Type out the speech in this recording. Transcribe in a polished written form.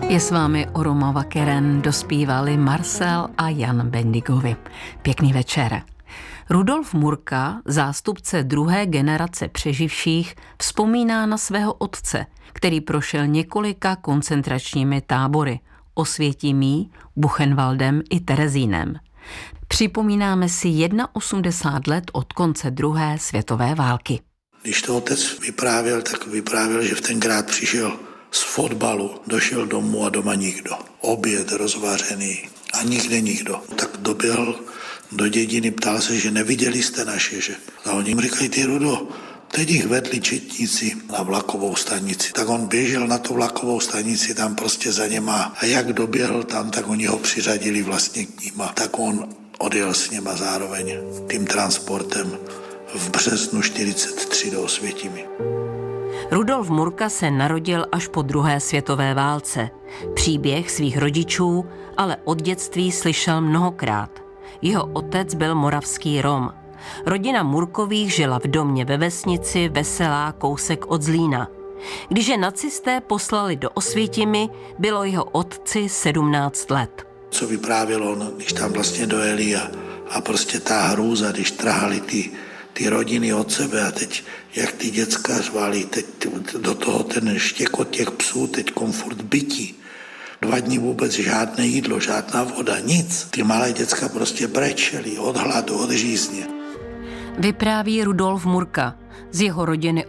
Je s vámi Oromova Keren, dospívali Marcel a Jan Bendigovi. Pěkný večer. Rudolf Murka, zástupce druhé generace přeživších, vzpomíná na svého otce, který prošel několika koncentračními tábory Osvětimí, Buchenwaldem i Terezínem. Připomínáme si 81 let od konce druhé světové války. Když to otec vyprávěl, tak vyprávěl, že v tenkrát přišel z fotbalu, došel domů a doma nikdo. Oběd rozvařený a nikde nikdo. Tak doběhl do dědiny, ptal se, že neviděli jste naše, že? A oni mu říkají, ty Rudo, teď jich vedli četníci na vlakovou stanici. Tak on běžel na tu vlakovou stanici, tam prostě za něma. A jak doběhl tam, tak oni ho přiřadili vlastně k nima. Tak on odjel s něma zároveň tím transportem v březnu 1943 do Osvětimi. Rudolf Murka se narodil až po druhé světové válce. Příběh svých rodičů ale od dětství slyšel mnohokrát. Jeho otec byl moravský Rom. Rodina Murkových žila v domě ve vesnici Veselá, kousek od Zlína. Když je nacisté poslali do Osvětimi, bylo jeho otci 17 let. Co vyprávěl on, když tam vlastně dojeli a prostě ta hrůza, když trhali ty rodiny od sebe a teď, jak ty děcka řvali, teď do toho ten štěkot těch psů, teď komfort bytí. 2 dny vůbec žádné jídlo, žádná voda, nic. Ty malé děcka prostě brečeli od hladu, od žízně. Vypráví Rudolf Murka. Z jeho rodiny